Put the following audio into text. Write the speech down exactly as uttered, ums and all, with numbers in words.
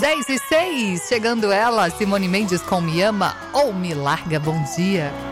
dez e seis, chegando ela, Simone Mendes com Me Ama ou Me Larga. Bom dia.